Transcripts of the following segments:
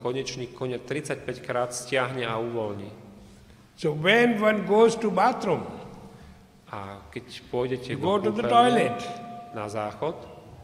konečník konia 35 krát stiahne a uvoľní. So when one goes to bathroom, A keď pôjdete go to do the kúpeľne toilet, na záchod,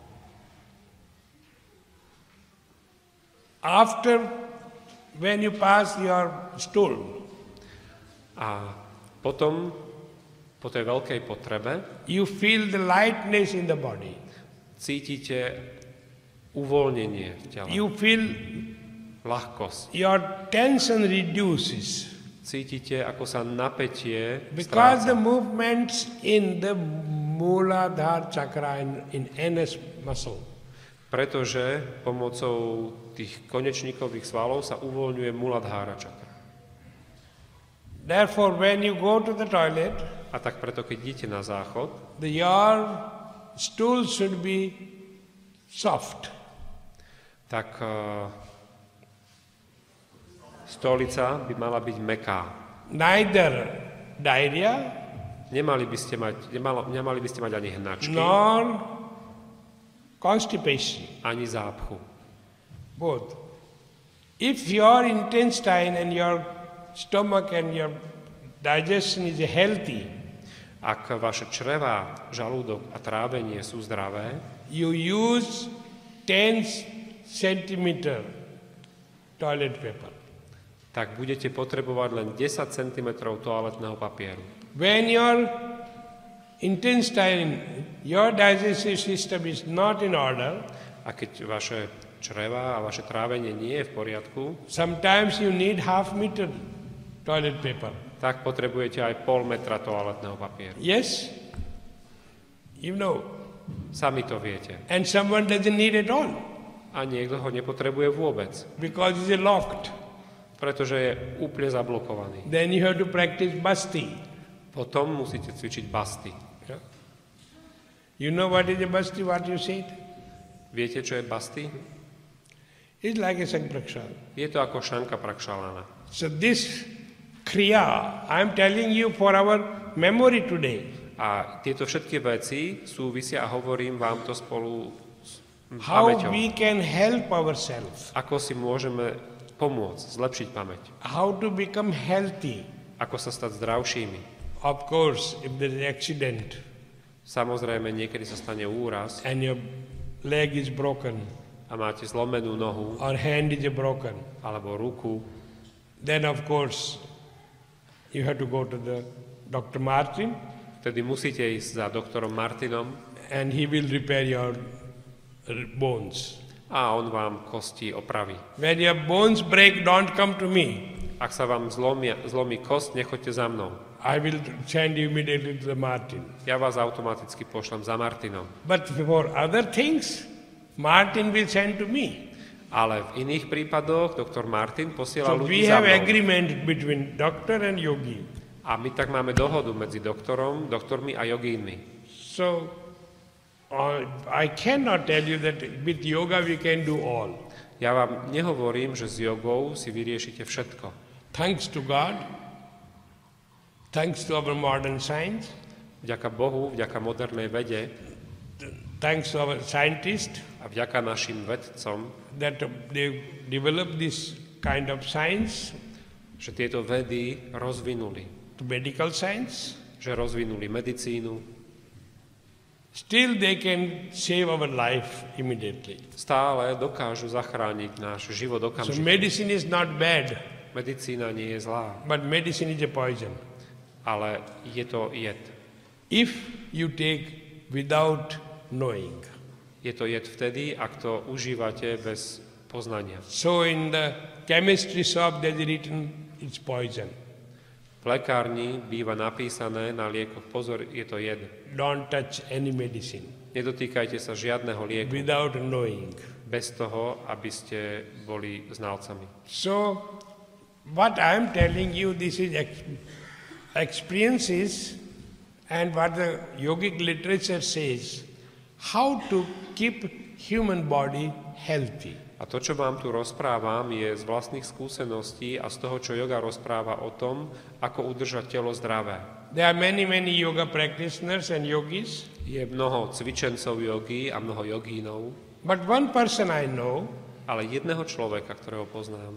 after when you pass your stool, a potom, po tej veľkej potrebe, you feel the lightness in the body. cítite uvoľnenie v tele, You feel ľahkosť. your tension reduces Cítite, ako sa napätie because the stráca. movements in the Mooladhara chakra in NS muscle. Pretože pomocou tých konečníkových svalov sa uvoľňuje Muladhara čakra. Therefore, when you go to the toilet, A tak preto, keď idete na záchod, your stool should be soft. tak stolica by mala byť mäkká. Neither diarrhea Nemali by ste mať ani hnačky, nor constipation, ani zápchu. both. If your intestine and your stomach and your digestion is healthy, Ak vaše črevá, žalúdok a trávenie sú zdravé, you use 10 centimeter toilet paper. tak budete potrebovať len 10 cm toaletného papieru. When your intestine, your digestive system is not in order, A keď vaše črevá a vaše trávenie nie je v poriadku, sometimes you need half meter toilet paper. tak potrebujete aj pol metra toaletného papieru. Yes? You know. Sami to viete. And someone doesn't need it all A niekto ho nepotrebuje vôbec, because it's locked. pretože je úplne zablokovaný. Then you have to practice basti. Potom musíte cvičiť basty. You know what is a basti, what you said? Viete, čo je basty? It's like a Sankrakshal. Je to ako šanka prakšalana. So this kriya, I'm telling you for our memory today. A tieto všetky veci súvisia a hovorím vám to spolu s How pamäťou. we can help ourselves. Ako si môžeme pomôcť, zlepšiť pamäť. How to become healthy. Ako sa stať zdravšími. Of course, if there is accident Samozrejme, niekedy sa stane úraz and your leg is broken a máte zlomenú nohu or hand is broken, alebo ruku, then of course you have to go to the Dr. Martin vtedy musíte ísť za doktorom Martinom and he will repair your bones. a on vám kosti opraví. When your bones break, don't come to me. Ak sa vám zlomí kost, nechoďte za mnou. I will send you immediately to the Martin. Ja vás automaticky pošlem za Martinom. But for other things, Martin will send to me. Ale v iných prípadoch doktor Martin posiela So ľudí we za have mnou. agreement between doctor and yogi. A my tak máme dohodu medzi doktormi a jogínmi. So I cannot tell you that with yoga we can do all. Ja vám nehovorím, že s jogou si vyriešite všetko. Thanks to God, thanks to our modern science, Vďaka Bohu, vďaka modernej vede thanks to our scientists a vďaka našim vedcom, that they developed this kind of science, že tieto vedy rozvinuli. to medical science, Že rozvinuli medicínu. still they can save our life immediately. Stále dokážu zachrániť náš život So okamžite. medicine is not bad, Medicína nie je zlá, but medicine is a poison. ale je to jed. If you take without knowing. Je to jed vtedy, ak to užívate bez poznania. So in the chemistry shop there is written it's poison. V lekárni býva napísané na liekoch, pozor, je to jed. Don't touch any medicine Nedotýkajte sa žiadneho lieku without knowing. bez toho, aby ste boli znalcami. So what I am telling you, this is experiences, and what the yogic literature says, how to keep human body healthy. A to, čo vám tu rozprávam, je z vlastných skúseností a z toho, čo yoga rozpráva o tom, ako udržať telo zdravé. There are many yoga practitioners and yogis, Je mnoho cvičencov jogy a mnoho jogínov, but one person I know, ale jedného človeka, ktorého poznám.